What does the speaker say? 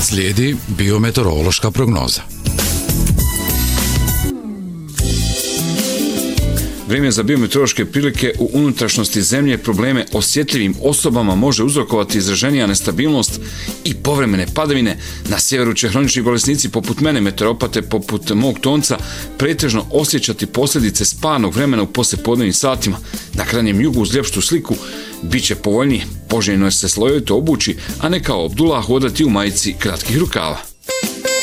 Slijedi biometeorološka prognoza. Vrijeme za biometeorološke prilike u unutrašnjosti zemlje probleme osjetljivim osobama može uzrokovati izraženija nestabilnost i povremene padavine. Na sjeveru će hronični bolesnici poput mene, meteoropate poput mog tonca, pretežno osjećati posljedice sparnog vremena u poslijepodnevnim satima. Na krajnjem jugu uz ljepšu sliku bit će povoljnije. Poželjno je se slojevito obući, a ne kao Abdullah hodati u majici kratkih rukava.